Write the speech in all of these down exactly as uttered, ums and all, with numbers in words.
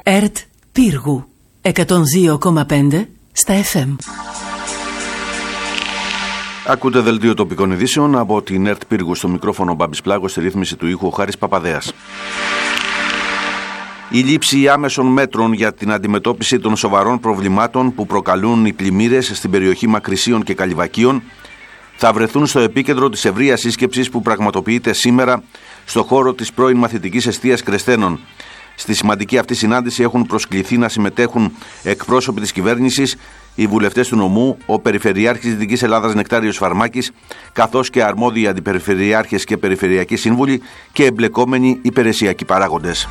ΕΡΤ Πύργου εκατόν δύο κόμμα πέντε στα εφ εμ. Ακούτε δελτίο τοπικών ειδήσεων από την ΕΡΤ Πύργου, στο μικρόφωνο Μπάμπης Πλάγος, στη ρύθμιση του ήχου ο Χάρης Παπαδέας. Η λήψη άμεσων μέτρων για την αντιμετώπιση των σοβαρών προβλημάτων που προκαλούν οι πλημμύρες στην περιοχή Μακρυσίων και Καλλιβακίων θα βρεθούν στο επίκεντρο της ευρείας σύσκεψης που πραγματοποιείται σήμερα στο χώρο της πρώην μαθητικής εστίας Κρεσθένων. Στη σημαντική αυτή συνάντηση έχουν προσκληθεί να συμμετέχουν εκπρόσωποι της κυβέρνησης, οι βουλευτές του νομού, ο Περιφερειάρχης Δυτικής Ελλάδας Νεκτάριος Φαρμάκης, καθώς και αρμόδιοι αντιπεριφερειάρχες και περιφερειακοί σύμβουλοι και εμπλεκόμενοι υπηρεσιακοί παράγοντες.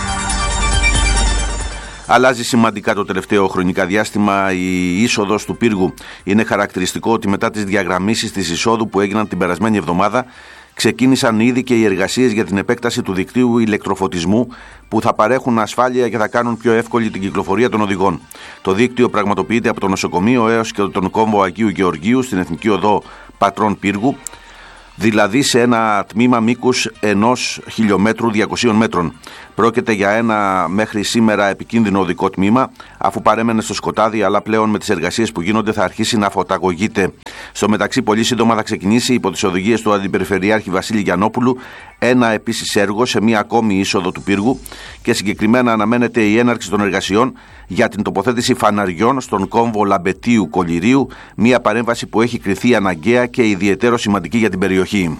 Αλλάζει σημαντικά το τελευταίο χρονικά διάστημα η είσοδος του πύργου. Είναι χαρακτηριστικό ότι μετά τις διαγραμμίσεις της εισόδου που έγιναν την περασμένη εβδομάδα, ξεκίνησαν ήδη και οι εργασίες για την επέκταση του δικτύου ηλεκτροφωτισμού που θα παρέχουν ασφάλεια και θα κάνουν πιο εύκολη την κυκλοφορία των οδηγών. Το δίκτυο πραγματοποιείται από το νοσοκομείο έως και τον κόμβο Αγίου Γεωργίου στην Εθνική Οδό Πατρών Πύργου, δηλαδή σε ένα τμήμα μήκους ενός χιλιόμετρου διακοσίων μέτρων. Πρόκειται για ένα μέχρι σήμερα επικίνδυνο οδικό τμήμα, αφού παρέμενε στο σκοτάδι, αλλά πλέον με τις εργασίες που γίνονται θα αρχίσει να φωταγωγείται. Στο μεταξύ, πολύ σύντομα θα ξεκινήσει υπό τις οδηγίες του Αντιπεριφερειάρχη Βασίλη Γιαννόπουλου ένα επίσης έργο σε μία ακόμη είσοδο του πύργου και συγκεκριμένα αναμένεται η έναρξη των εργασιών για την τοποθέτηση φαναριών στον κόμβο Λαμπετίου Κολυρίου, μία παρέμβαση που έχει κριθεί αναγκαία και ιδιαιτέρω σημαντική για την περιοχή.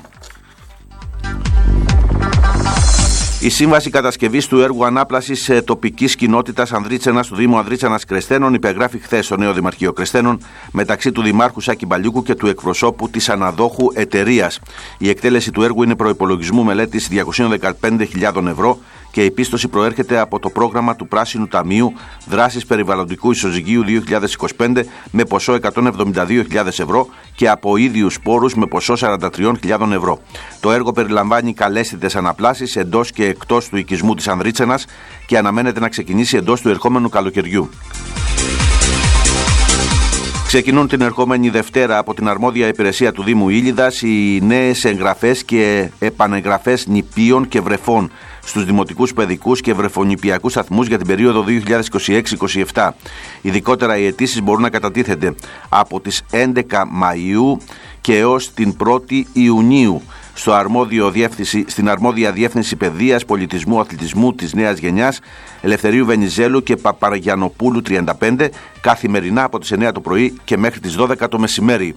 Η σύμβαση κατασκευής του έργου ανάπλασης τοπικής κοινότητας Ανδρίτσενας του Δήμου Ανδρίτσενας Κρεσθένων υπεγράφει χθες στο νέο Δημαρχείο Κρεσθένων μεταξύ του Δημάρχου Σάκη Μπαλιούκου και του εκπροσώπου της αναδόχου εταιρείας. Η εκτέλεση του έργου είναι προϋπολογισμού μελέτης διακόσιες δεκαπέντε χιλιάδες ευρώ και η πίστοση προέρχεται από το πρόγραμμα του Πράσινου Ταμείου Δράσης Περιβαλλοντικού Ισοζυγίου δύο χιλιάδες είκοσι πέντε με ποσό εκατόν εβδομήντα δύο χιλιάδες ευρώ και από ίδιους πόρους με ποσό σαράντα τρεις χιλιάδες ευρώ. Το έργο περιλαμβάνει καλέσθητες αναπλάσεις εντός και εκτός του οικισμού της Ανδρίτσενας και αναμένεται να ξεκινήσει εντός του ερχόμενου καλοκαιριού. Ξεκινούν την ερχόμενη Δευτέρα από την αρμόδια υπηρεσία του Δήμου Ήλιδας οι νέες εγγραφές και επανεγγραφές νηπίων και βρεφών στους δημοτικούς παιδικούς και βρεφονηπιακούς σταθμούς για την περίοδο δύο χιλιάδες είκοσι έξι είκοσι επτά. Ειδικότερα οι αιτήσεις μπορούν να κατατίθενται από τις έντεκα Μαΐου και έως την πρώτη Ιουνίου στο αρμόδιο διεύθυνση, στην αρμόδια Διεύθυνση Παιδείας, Πολιτισμού, Αθλητισμού της Νέας Γενιάς Ελευθερίου Βενιζέλου και Παπαγιανοπούλου τριάντα πέντε, καθημερινά από τις εννιά το πρωί και μέχρι τις δώδεκα το μεσημέρι.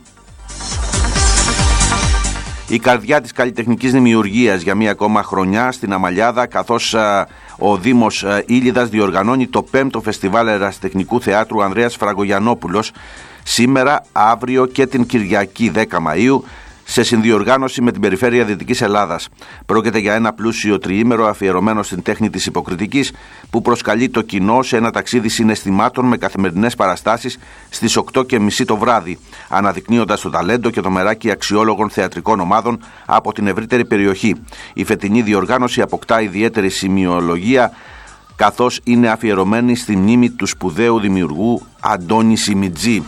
Η καρδιά της καλλιτεχνικής δημιουργίας για μία ακόμα χρονιά στην Αμαλιάδα, καθώς α, ο Δήμος α, Ήλιδας διοργανώνει το πέμπτο Φεστιβάλ Ερασιτεχνικού Θεάτρου Ανδρέας Φραγκογιαννόπουλος σήμερα, αύριο και την Κυριακή δέκα Μαΐου σε συνδιοργάνωση με την Περιφέρεια Δυτικής Ελλάδας. Πρόκειται για ένα πλούσιο τριήμερο αφιερωμένο στην τέχνη της υποκριτικής που προσκαλεί το κοινό σε ένα ταξίδι συναισθημάτων με καθημερινές παραστάσεις στις οκτώ και μισή το βράδυ, αναδεικνύοντας το ταλέντο και το μεράκι αξιόλογων θεατρικών ομάδων από την ευρύτερη περιοχή. Η φετινή διοργάνωση αποκτά ιδιαίτερη σημειολογία, καθώς είναι αφιερωμένη στη μνήμη του σπουδαίου δημιουργού Αντώνη Σιμιτζή.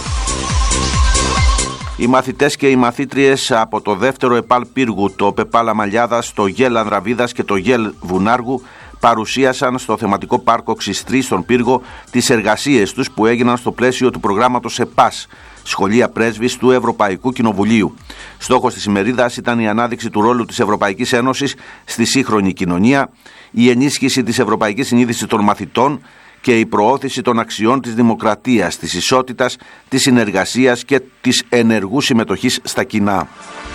Οι μαθητές και οι μαθήτριες από το δεύτερο ΕΠΑΛ Πύργου, το ΠΕΠΑΛ Αμαλιάδας, το ΓΕΛ Ανδραβίδας και το ΓΕΛ Βουνάργου παρουσίασαν στο θεματικό πάρκο Ξιστρή στον Πύργο τις εργασίες τους που έγιναν στο πλαίσιο του προγράμματος ΕΠΑΣ, Σχολεία Πρέσβης του Ευρωπαϊκού Κοινοβουλίου. Στόχος της ημερίδας ήταν η ανάδειξη του ρόλου της Ευρωπαϊκής Ένωσης στη σύγχρονη κοινωνία, η ενίσχυση της ευρωπαϊκής συνείδησης των μαθητών και η προώθηση των αξιών της δημοκρατίας, της ισότητας, της συνεργασίας και της ενεργού συμμετοχής στα κοινά.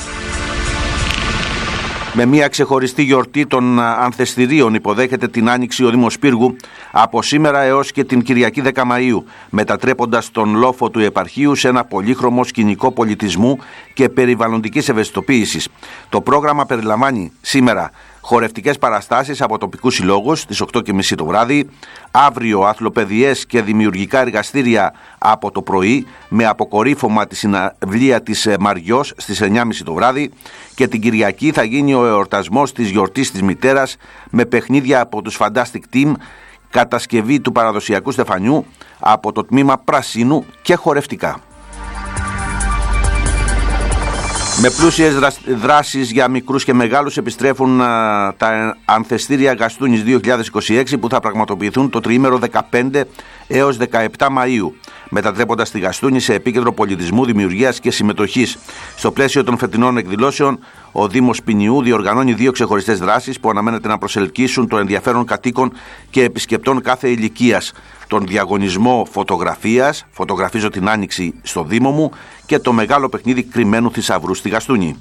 Με μια ξεχωριστή γιορτή των ανθεστηρίων υποδέχεται την Άνοιξη ο Δήμος Πύργου από σήμερα έως και την Κυριακή δέκα Μαΐου, μετατρέποντας τον λόφο του επαρχείου σε ένα πολύχρωμο σκηνικό πολιτισμού και περιβαλλοντικής ευαισθητοποίησης. Το πρόγραμμα περιλαμβάνει σήμερα χορευτικές παραστάσεις από τοπικούς συλλόγους στις οκτώ και μισή το βράδυ, αύριο αθλοπαιδιές και δημιουργικά εργαστήρια από το πρωί με αποκορύφωμα τη συναυλία της Μαριός στις εννιά και μισή το βράδυ και την Κυριακή θα γίνει ο εορτασμός της γιορτής της μητέρας με παιχνίδια από τους Fantastic Team, κατασκευή του παραδοσιακού στεφανιού από το τμήμα Πρασίνου και χορευτικά. Με πλούσιες δράσεις για μικρούς και μεγάλους επιστρέφουν α, τα ανθεστήρια Γαστούνης δύο χιλιάδες είκοσι έξι που θα πραγματοποιηθούν το τριήμερο δεκαπέντε έως δεκαεπτά Μαΐου, μετατρέποντας τη Γαστούνη σε επίκεντρο πολιτισμού, δημιουργίας και συμμετοχής. Στο πλαίσιο των φετινών εκδηλώσεων, ο Δήμος Ποινιού διοργανώνει δύο ξεχωριστές δράσεις που αναμένεται να προσελκύσουν το ενδιαφέρον κατοίκων και επισκεπτών κάθε ηλικίας. Τον διαγωνισμό φωτογραφίας, φωτογραφίζω την Άνοιξη στο Δήμο μου, και το μεγάλο παιχνίδι κρυμμένου θησαυρού στη Γαστούνη.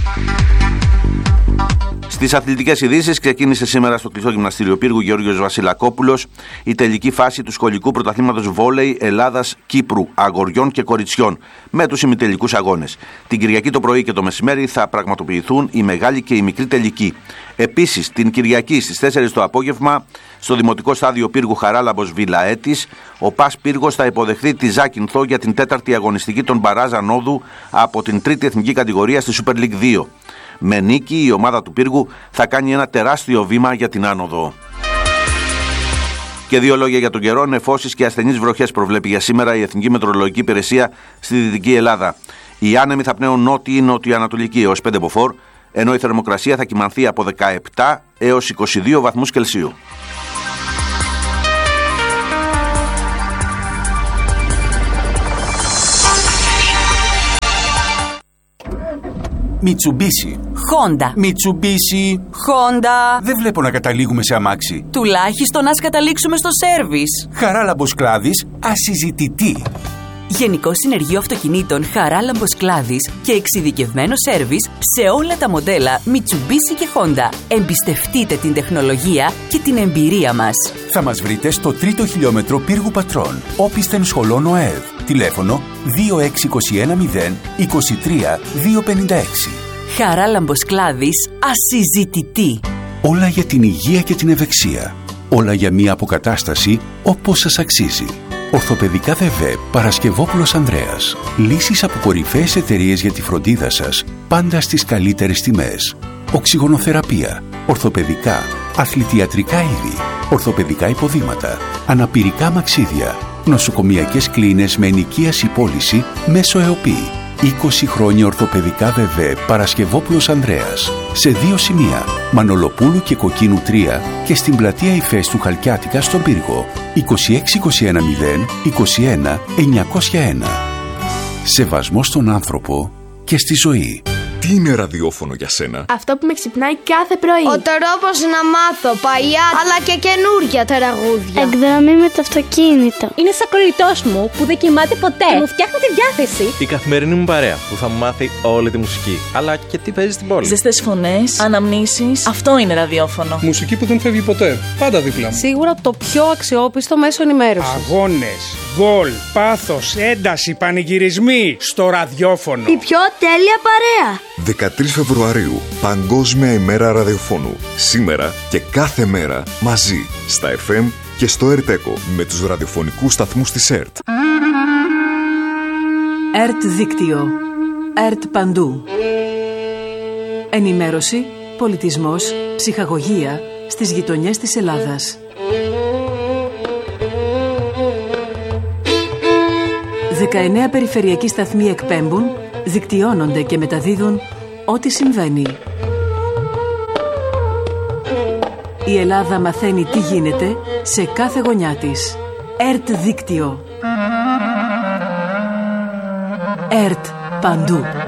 Στις αθλητικές ειδήσεις, ξεκίνησε σήμερα στο κλειστό γυμναστήριο Πύργου Γεώργιος Βασιλακόπουλος η τελική φάση του σχολικού πρωταθλήματος βόλεϊ Ελλάδας-Κύπρου αγοριών και κοριτσιών με τους ημιτελικούς αγώνες. Την Κυριακή το πρωί και το μεσημέρι θα πραγματοποιηθούν η μεγάλη και η μικρή τελική. Επίσης, την Κυριακή στις τέσσερις το απόγευμα, στο Δημοτικό Στάδιο Πύργου Χαράλαμπος Βιλαέτης, ο ΠΑΣ Πύργος θα υποδεχθεί τη Ζάκυνθο για την τέταρτη αγωνιστική των Μπαράζ Ανόδου από την τρίτη εθνική κατηγορία στη Super League δύο. Με νίκη, η ομάδα του Πύργου θα κάνει ένα τεράστιο βήμα για την άνοδο. Και δύο λόγια για τον καιρό. Νεφώσεις και ασθενείς βροχές προβλέπει για σήμερα η Εθνική Μετεωρολογική Υπηρεσία στη Δυτική Ελλάδα. Οι άνεμοι θα πνέουν νότιοι-νοτιοανατολικοί έως πέντε μποφόρ, ενώ η θερμοκρασία θα κυμανθεί από δεκαεπτά έως είκοσι δύο βαθμούς Κελσίου. Μιτσουμπίσι. Χόντα. Μιτσουμπίσι. Χόντα. Δεν βλέπω να καταλήγουμε σε αμάξι. Τουλάχιστον ας καταλήξουμε στο σέρβις. Χαράλαμπος Κλάδης, ασυζητητή. Γενικό Συνεργείο Αυτοκινήτων Χαράλαμπος Κλάδης και εξειδικευμένο σέρβις σε όλα τα μοντέλα Mitsubishi και Honda. Εμπιστευτείτε την τεχνολογία και την εμπειρία μας. Θα μας βρείτε στο τρίτο χιλιόμετρο Πύργου Πατρών, όπισθεν σχολών ΟΕΔ. Τηλέφωνο δύο έξι δύο ένα μηδέν είκοσι τρία δύο πενήντα έξι. Χαράλαμπος Κλάδης, ασυζητητή. Όλα για την υγεία και την ευεξία. Όλα για μια αποκατάσταση όπως σας αξίζει. Ορθοπαιδικά ΔΕΒΕ Παρασκευόπουλος Ανδρέας. Λύσεις από κορυφαίες εταιρείες για τη φροντίδα σας, πάντα στις καλύτερες τιμές. Οξυγονοθεραπεία, ορθοπαιδικά, αθλητιατρικά είδη, ορθοπαιδικά υποδήματα, αναπηρικά μαξίδια, νοσοκομιακές κλίνες με ενοικίαση πώληση μέσω ΕΟΠΗ. είκοσι χρόνια ορθοπαιδικά ΔΕΒΕ Παρασκευόπουλος Ανδρέας. Σε δύο σημεία, Μανολοπούλου και Κοκκίνου τρία και στην πλατεία Ηφαίστου Χαλκιάτικα στον Πύργο. είκοσι έξι είκοσι ένα μηδέν είκοσι ένα εννιακόσια ένα. Σεβασμός στον άνθρωπο και στη ζωή. Τι είναι ραδιόφωνο για σένα? Αυτό που με ξυπνάει κάθε πρωί. Ο τρόπος να μάθω παλιά αλλά και καινούρια τραγούδια. Εκδρομή με το αυτοκίνητο. Είναι σαν κολλητός μου που δεν κοιμάται ποτέ. Και μου φτιάχνει τη διάθεση. Η καθημερινή μου παρέα που θα μου μάθει όλη τη μουσική. Αλλά και τι παίζει στην πόλη. Ζεστές φωνές, αναμνήσεις. Αυτό είναι ραδιόφωνο. Μουσική που δεν φεύγει ποτέ. Πάντα δίπλα μου. Σίγουρα το πιο αξιόπιστο μέσο ενημέρωσης. Αγώνες, γκολ, πάθος, ένταση, πανηγυρισμοί στο ραδιόφωνο. Η πιο τέλεια παρέα. δεκατρείς Φεβρουαρίου, Παγκόσμια ημέρα ραδιοφώνου. Σήμερα και κάθε μέρα μαζί στα εφ εμ και στο ΕΡΤ-ΕΚΟ με τους ραδιοφωνικούς σταθμούς της ΕΡΤ. ΕΡΤ Δίκτυο. ΕΡΤ Παντού. Ενημέρωση, πολιτισμός, ψυχαγωγία στις γειτονιές της Ελλάδας. δεκαεννέα περιφερειακοί σταθμοί εκπέμπουν, δικτυώνονται και μεταδίδουν ό,τι συμβαίνει. Η Ελλάδα μαθαίνει τι γίνεται σε κάθε γωνιά της. ΕΡΤ Δίκτυο. ΕΡΤ Παντού.